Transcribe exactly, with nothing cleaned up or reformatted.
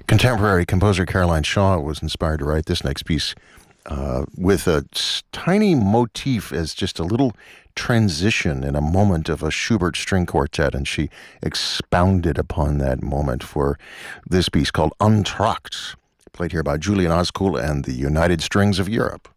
Contemporary composer Caroline Shaw was inspired to write this next piece uh, with a s- tiny motif as just a little transition in a moment of a Schubert string quartet, and she expounded upon that moment for this piece called Entr'acte, played here by Julian Oskuhl and the United Strings of Europe.